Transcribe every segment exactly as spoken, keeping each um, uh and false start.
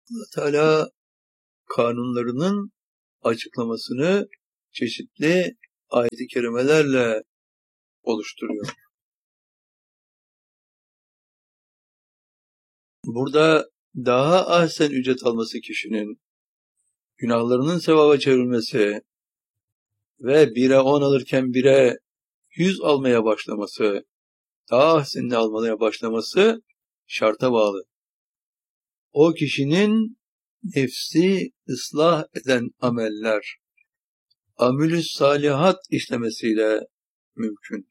Allah Teala kanunlarının açıklamasını çeşitli ayet-i kerimelerle oluşturuyor. Burada daha ahsen ücret alması kişinin, günahlarının sevaba çevrilmesi ve bire on alırken bire yüz almaya başlaması, daha ahsenini almaya başlaması şarta bağlı. O kişinin nefsi ıslah eden ameller, amülü salihat işlemesiyle mümkün.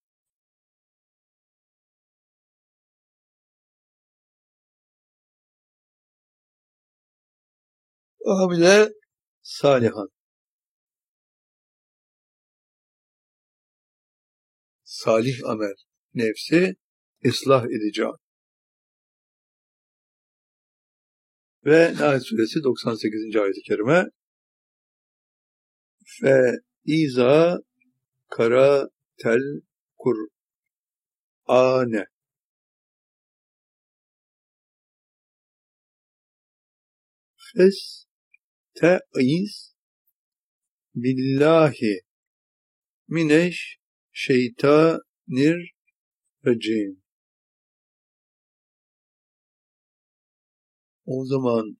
Amile salihat. Salih amel, nefsi ıslah edici. Ve Nahl suresi doksan sekizinci ayet-i kerime ve iza kara tel Kur'ane fes te'iz billahi mineş şeytanir racim. O zaman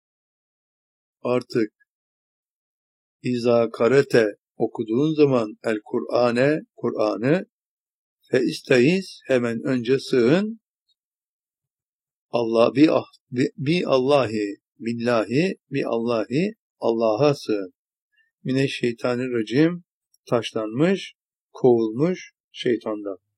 artık İza karete okuduğun zaman el Kur'ane, Kur'an'ı fe isteiz hemen önce sığın Allah bi, ah, bi, bi Allahi billahi bi Allahi Allah'a sığın. Mineşşeytanirracim taşlanmış, kovulmuş şeytandan.